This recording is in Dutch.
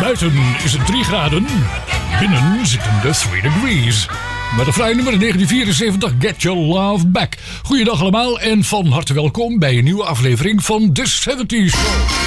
Buiten is het 3 graden. Binnen zitten de 3 degrees. Met een vrij nummer in 1974, Get Your Love Back. Goeiedag allemaal en van harte welkom bij een nieuwe aflevering van The 70s Show.